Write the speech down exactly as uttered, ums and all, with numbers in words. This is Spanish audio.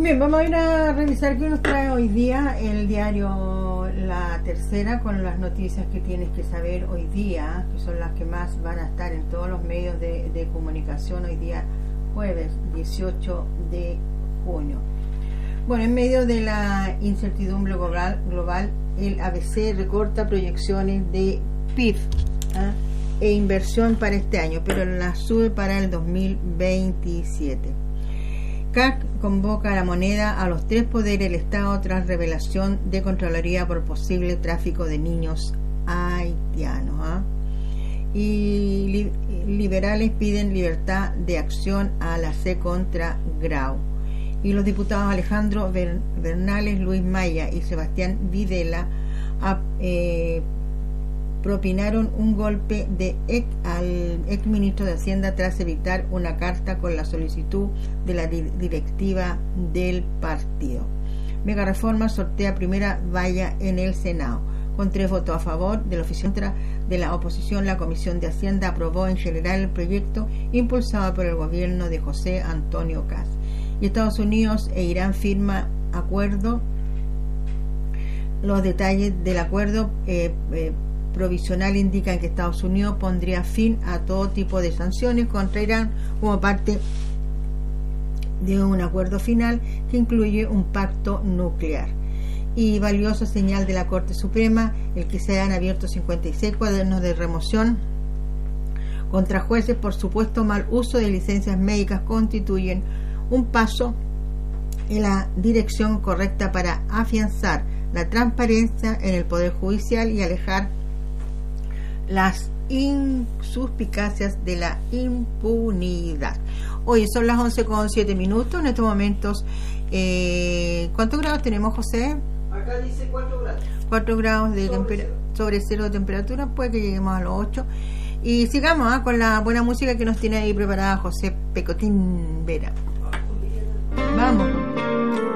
Bien, vamos a ir a revisar qué nos trae hoy día el diario La Tercera, con las noticias que tienes que saber hoy día, que son las que más van a estar en todos los medios de, de comunicación hoy día, jueves dieciocho de junio. Bueno, en medio de la incertidumbre global, global el A B C recorta proyecciones de P I B ¿eh? e inversión para este año, pero las sube para el dos mil veintisiete. C A C convoca a la moneda a los tres poderes del Estado tras revelación de Contraloría por posible tráfico de niños haitianos. ¿eh? Y li liberales piden libertad de acción a la C contra Grau. Y los diputados Alejandro Bernales, Luis Maya y Sebastián Videla a, eh, propinaron un golpe de ex, al exministro de Hacienda tras evitar una carta con la solicitud de la di directiva del partido. Mega Reforma sortea primera valla en el Senado. Con tres votos a favor de la oficina de la oposición, la Comisión de Hacienda aprobó en general el proyecto impulsado por el gobierno de José Antonio Kast. Y Estados Unidos e Irán firma acuerdo. Los detalles del acuerdo eh, eh, provisional indican que Estados Unidos pondría fin a todo tipo de sanciones contra Irán como parte de un acuerdo final que incluye un pacto nuclear. Y valiosa señal de la Corte Suprema el que se han abierto cincuenta y seis cuadernos de remoción contra jueces por supuesto mal uso de licencias médicas constituyen un paso en la dirección correcta para afianzar la transparencia en el Poder Judicial y alejar las insuspicacias de la impunidad. Hoy son las once con siete minutos. En estos momentos, eh, ¿cuántos grados tenemos, José? Acá dice cuatro grados. cuatro grados de sobre cero. sobre cero de temperatura, puede que lleguemos a los ocho. Y sigamos ¿eh? con la buena música que nos tiene ahí preparada José Pecotín Vera.